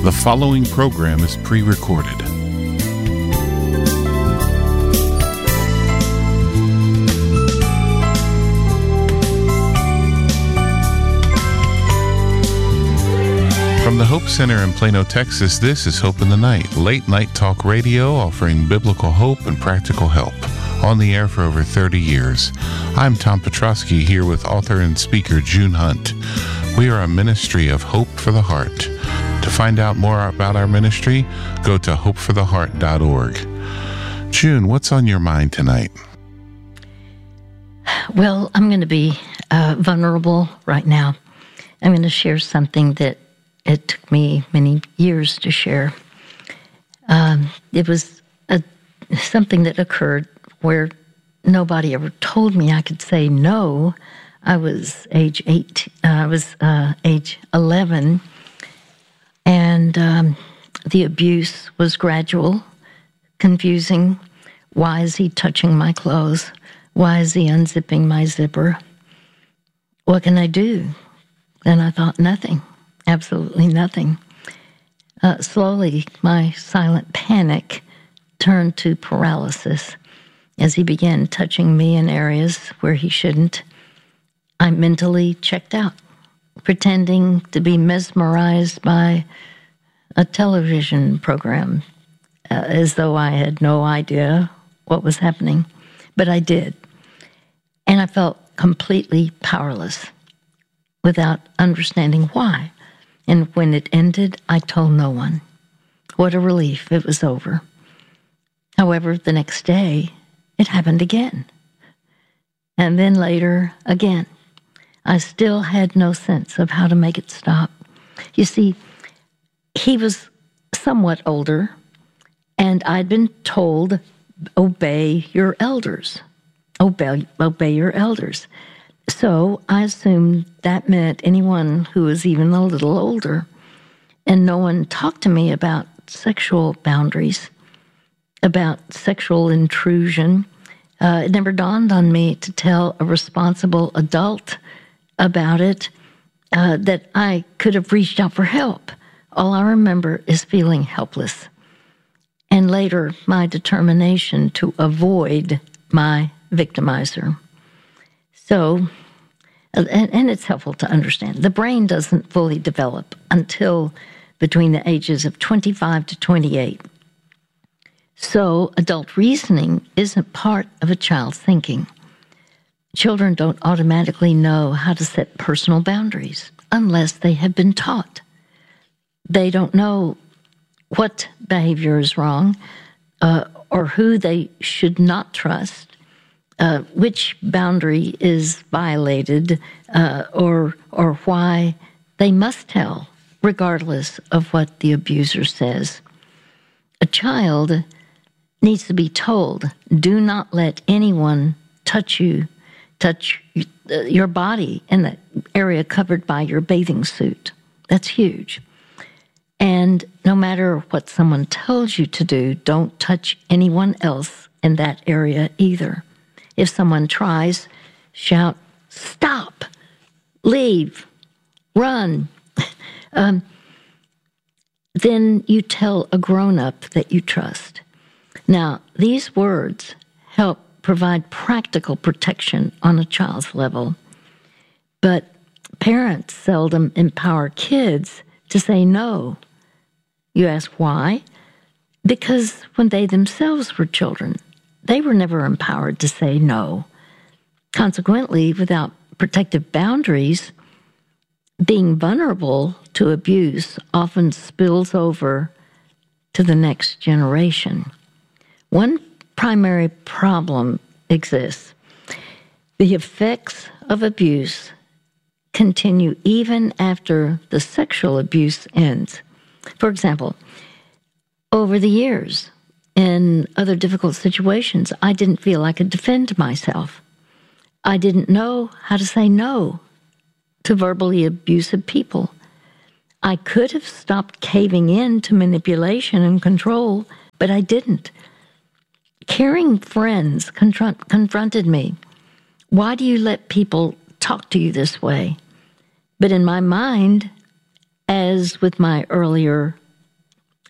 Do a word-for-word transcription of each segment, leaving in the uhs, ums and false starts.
The following program is pre-recorded. From the Hope Center in Plano, Texas, this is Hope in the Night, late night talk radio offering biblical hope and practical help. On the air for over thirty years. I'm Tom Petrosky here with author and speaker June Hunt. We are a ministry of hope for the heart. To find out more about our ministry, go to hope for the heart dot org. June, what's on your mind tonight? Well, I'm going to be uh, vulnerable right now. I'm going to share something that it took me many years to share. Um, it was a, something that occurred where nobody ever told me I could say no. I was age eight. Uh, I was uh, age eleven, and um, the abuse was gradual, confusing. Why is he touching my clothes? Why is he unzipping my zipper? What can I do? And I thought nothing, absolutely nothing. Uh, slowly, my silent panic turned to paralysis. As he began touching me in areas where he shouldn't, I mentally checked out, pretending to be mesmerized by a television program, uh, as though I had no idea what was happening. But I did. And I felt completely powerless without understanding why. And when it ended, I told no one. What a relief. It was over. However, the next day, it happened again. And then later, again. I still had no sense of how to make it stop. You see, he was somewhat older, and I'd been told, obey your elders. Obey, obey your elders. So I assumed that meant anyone who was even a little older. And no one talked to me about sexual boundaries, about sexual intrusion. Uh, it never dawned on me to tell a responsible adult about it, uh, that I could have reached out for help. All I remember is feeling helpless. And later, my determination to avoid my victimizer. So, and, and it's helpful to understand, the brain doesn't fully develop until between the ages of twenty-five to twenty-eight. So adult reasoning isn't part of a child's thinking. Children don't automatically know how to set personal boundaries unless they have been taught. They don't know what behavior is wrong, uh, or who they should not trust, uh, which boundary is violated, uh, or or why they must tell, regardless of what the abuser says. A child needs to be told, do not let anyone touch you, touch your body in the area covered by your bathing suit. That's huge. And no matter what someone tells you to do, don't touch anyone else in that area either. If someone tries, shout, stop, leave, run. um, then you tell a grown-up that you trust. Now, these words help provide practical protection on a child's level, but parents seldom empower kids to say no. You ask why? Because when they themselves were children, they were never empowered to say no. Consequently, without protective boundaries, being vulnerable to abuse often spills over to the next generation. One primary problem exists. The effects of abuse continue even after the sexual abuse ends. For example, over the years, in other difficult situations, I didn't feel I could defend myself. I didn't know how to say no to verbally abusive people. I could have stopped caving in to manipulation and control, but I didn't. Caring friends confront, confronted me. Why do you let people talk to you this way? But in my mind, as with my earlier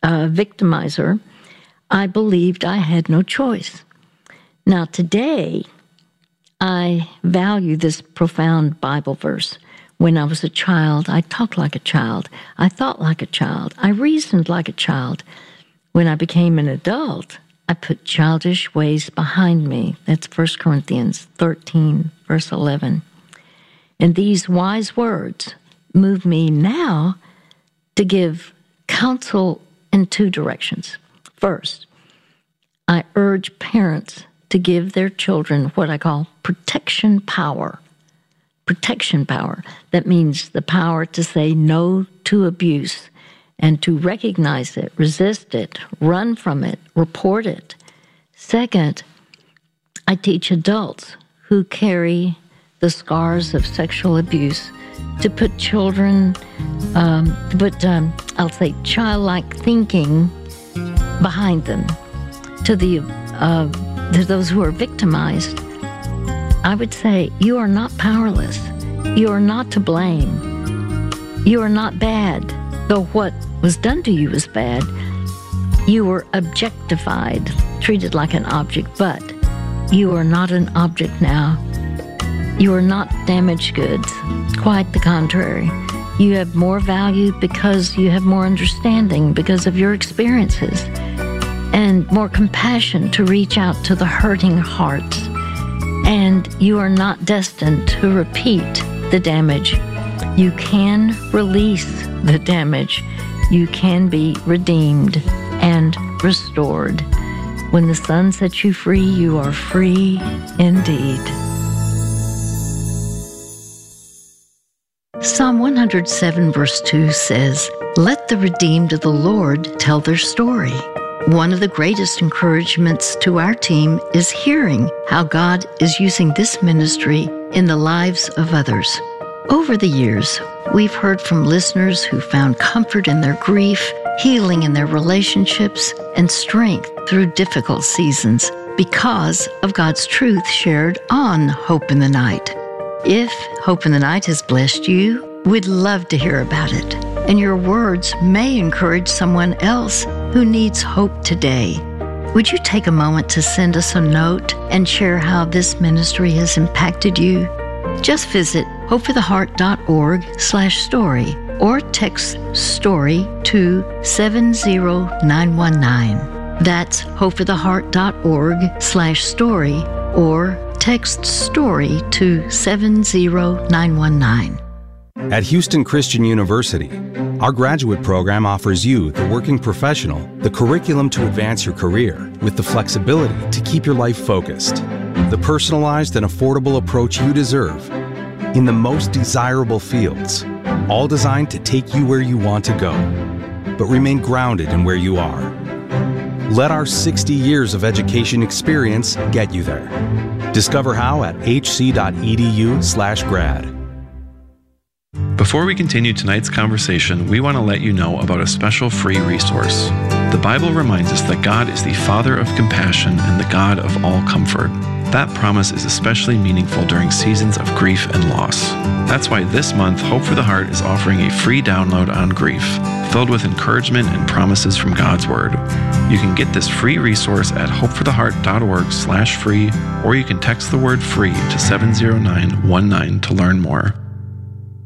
uh, victimizer, I believed I had no choice. Now, today, I value this profound Bible verse. When I was a child, I talked like a child. I thought like a child. I reasoned like a child. When I became an adult, I put childish ways behind me. That's First Corinthians thirteen, verse eleven. And these wise words move me now to give counsel in two directions. First, I urge parents to give their children what I call protection power. Protection power. That means the power to say no to abuse and to recognize it, resist it, run from it, report it. Second, I teach adults who carry the scars of sexual abuse to put children, um, to put, um, I'll say, childlike thinking behind them. To the uh, to those who are victimized, I would say, you are not powerless. You are not to blame. You are not bad, though what was done to you was bad. You were objectified, treated like an object, but you are not an object now. You are not damaged goods. Quite the contrary. You have more value because you have more understanding because of your experiences and more compassion to reach out to the hurting hearts. And you are not destined to repeat the damage. You can release the damage. You can be redeemed and restored. When the Son sets you free, you are free indeed. Psalm one hundred seven verse two says, "Let the redeemed of the Lord tell their story." One of the greatest encouragements to our team is hearing how God is using this ministry in the lives of others. Over the years, we've heard from listeners who found comfort in their grief, healing in their relationships, and strength through difficult seasons because of God's truth shared on Hope in the Night. If Hope in the Night has blessed you, we'd love to hear about it. And your words may encourage someone else who needs hope today. Would you take a moment to send us a note and share how this ministry has impacted you? Just visit hopefortheheart.org slash story or text STORY to seven zero nine one nine. That's hopefortheheart.org slash story or text STORY to seven zero nine one nine. At Houston Christian University, our graduate program offers you, the working professional, the curriculum to advance your career with the flexibility to keep your life focused, the personalized and affordable approach you deserve in the most desirable fields, all designed to take you where you want to go, but remain grounded in where you are. Let our sixty years of education experience get you there. Discover how at hc.edu slash grad. Before we continue tonight's conversation, we want to let you know about a special free resource. The Bible reminds us that God is the Father of compassion and the God of all comfort. That promise is especially meaningful during seasons of grief and loss. That's why this month, Hope for the Heart is offering a free download on grief, filled with encouragement and promises from God's Word. You can get this free resource at hopefortheheart.org slash free, or you can text the word free to seven zero nine one nine to learn more.